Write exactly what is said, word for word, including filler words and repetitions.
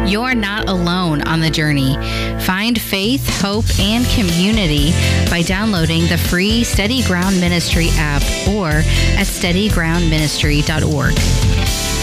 You're not alone on the journey. Find faith, hope, and community by downloading the free Steady Ground Ministry app or at steady ground ministry dot org.